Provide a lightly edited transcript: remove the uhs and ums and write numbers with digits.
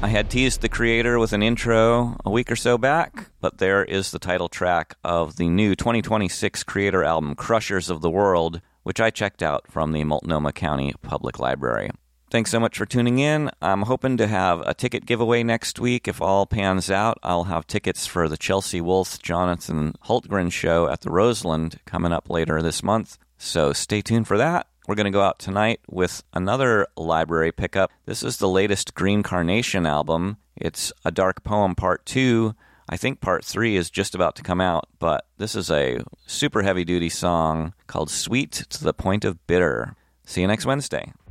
I had teased the creator with an intro a week or so back, but there is the title track of the new 2026 creator album, Crushers of the World, which I checked out from the Multnomah County Public Library. Thanks so much for tuning in. I'm hoping to have a ticket giveaway next week. If all pans out, I'll have tickets for the Chelsea Wolfe Jonathan Hultgren show at the Roseland coming up later this month. So stay tuned for that. We're going to go out tonight with another library pickup. This is the latest Green Carnation album. It's A Dark Poem Part 2. I think Part 3 is just about to come out, but this is a super heavy-duty song called Sweet to the Point of Bitter. See you next Wednesday.